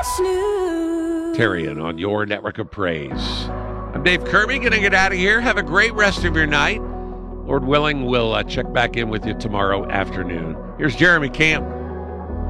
Tarian on your network of praise. I'm Dave Kirby, gonna get out of here. Have a great rest of your night. Lord willing, we'll check back in with you tomorrow afternoon. Here's Jeremy Camp.